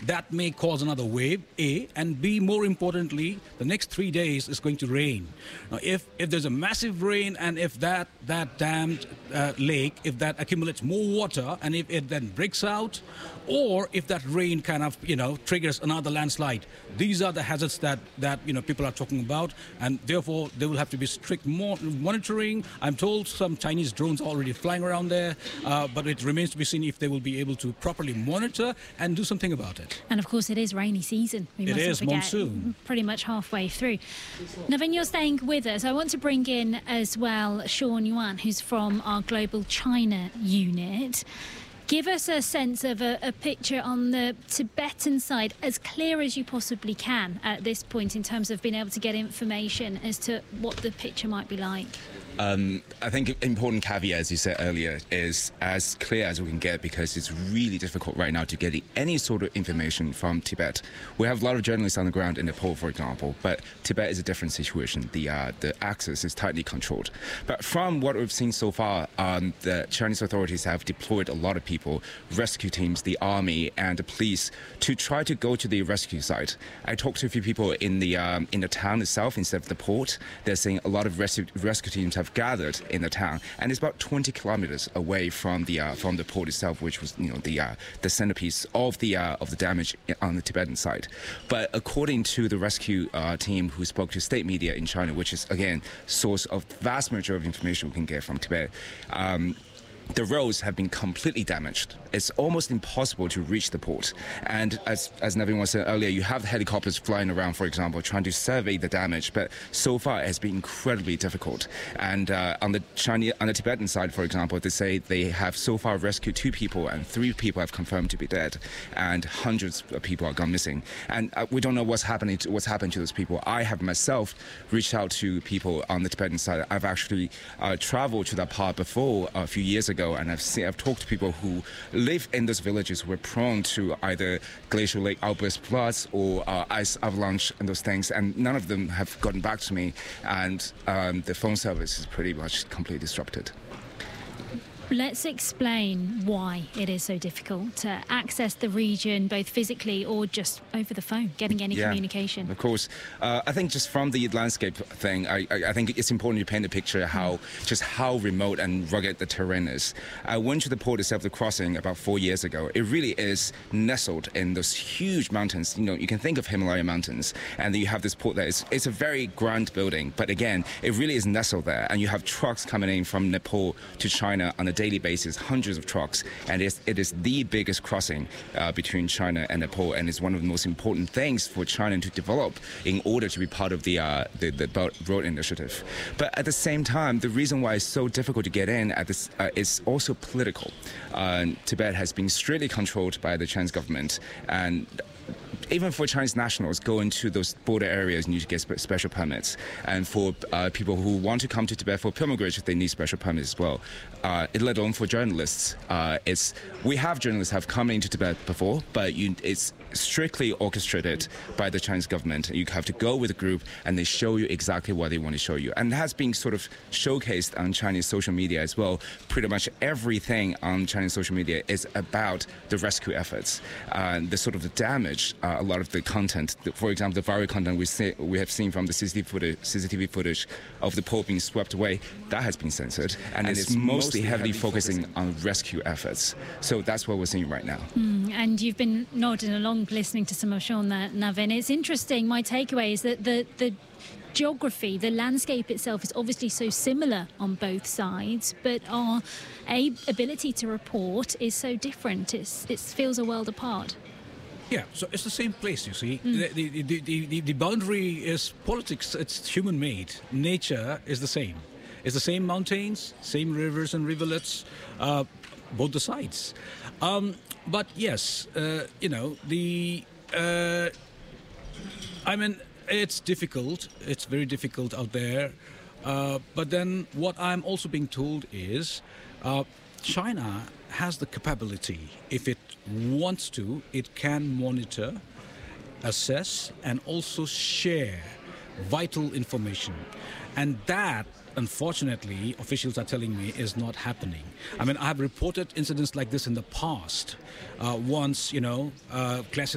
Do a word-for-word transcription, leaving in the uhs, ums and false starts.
that may cause another wave, A, and B, more importantly, the next three days is going to rain. Now, if, if there's a massive rain and if that, that dammed uh, lake, if that accumulates more water and if it then breaks out, or if that rain kind of, you know, triggers another landslide, these are the hazards that, that you know, people are talking about, and therefore there will have to be strict mo monitoring. I'm told some Chinese drones are already flying around there, uh, but it remains to be seen if they will be able to properly monitor and do something about it. And of course it is rainy season. We it mustn't is forget, monsoon. Pretty much halfway through. Navin, you're staying with us. I want to bring in as well Sean Yuan, who's from our Global China unit. Give us a sense of a, a picture on the Tibetan side, as clear as you possibly can at this point, in terms of being able to get information as to what the picture might be like. Um, I think an important caveat, as you said earlier, is as clear as we can get, because it's really difficult right now to get any sort of information from Tibet. We have a lot of journalists on the ground in Nepal, for example, but Tibet is a different situation. The uh, the access is tightly controlled. But from what we've seen so far, um, the Chinese authorities have deployed a lot of people, rescue teams, the army, and the police to try to go to the rescue site. I talked to a few people in the um, in the town itself instead of the port. They're saying a lot of rescue rescue teams have gathered in the town, and it's about twenty kilometers away from the uh, from the port itself, which was, you know, the uh, the centerpiece of the uh, of the damage on the Tibetan side. But according to the rescue uh, team who spoke to state media in China, which is again source of vast majority of information we can get from Tibet, um, the roads have been completely damaged. It's almost impossible to reach the port. And as, as Navin was saying earlier, you have helicopters flying around, for example, trying to survey the damage. But so far, it has been incredibly difficult. And uh, on the Chinese, on the Tibetan side, for example, they say they have so far rescued two people, and three people have confirmed to be dead, and hundreds of people are gone missing. And uh, we don't know what's happening to, what's happened to those people. I have myself reached out to people on the Tibetan side. I've actually uh, traveled to that part before a few years ago. And I've seen, I've talked to people who live in those villages who are prone to either glacial lake outburst floods or uh, ice avalanche and those things, and none of them have gotten back to me, and um, the phone service is pretty much completely disrupted. Let's explain why it is so difficult to access the region, both physically or just over the phone, getting any yeah, communication. Of course. Uh, I think just from the landscape thing, I, I, I think it's important to paint a picture how mm. just how remote and rugged the terrain is. I went to the port itself, the crossing, about four years ago. It really is nestled in those huge mountains. You know, you can think of Himalaya mountains, and then you have this port there. It's, it's a very grand building, but again, it really is nestled there, and you have trucks coming in from Nepal to China on a daily basis, hundreds of trucks, and it's, it is the biggest crossing uh, between China and Nepal, and it's one of the most important things for China to develop in order to be part of the, uh, the, the Belt Road Initiative. But at the same time, the reason why it's so difficult to get in at this uh, is also political. Uh, Tibet has been strictly controlled by the Chinese government, and even for Chinese nationals, go into those border areas, you need to get spe special permits. And for uh, people who want to come to Tibet for pilgrimage, they need special permits as well. Uh, let alone for journalists. Uh, it's, we have journalists have come into Tibet before, but you, it's strictly orchestrated by the Chinese government. You have to go with a group, and they show you exactly what they want to show you. And it has been sort of showcased on Chinese social media as well. Pretty much everything on Chinese social media is about the rescue efforts, uh, the sort of the damage. Uh, a lot of the content, for example, the viral content we see, we have seen from the C C T V footage, C C T V footage of the port being swept away, that has been censored, and, and it's, it's mostly, mostly heavily, heavily focusing, focusing on rescue efforts. So that's what we're seeing right now. Mm, and you've been nodding along, listening to some of Sean there, Navin. It's interesting. My takeaway is that the the geography, the landscape itself is obviously so similar on both sides, but our a ability to report is so different. It's, it feels a world apart. Yeah, so it's the same place, you see. Mm. The, the, the, the, the boundary is politics, it's human-made. Nature is the same. It's the same mountains, same rivers and rivulets, uh, both the sides. Um, but yes, uh, you know, the... Uh, I mean, it's difficult. It's very difficult out there. Uh, but then what I'm also being told is uh, China has the capability, if it wants to, it can monitor, assess, and also share vital information. And that, unfortunately, officials are telling me, is not happening. I mean, I have reported incidents like this in the past. Uh, once, you know, uh, classic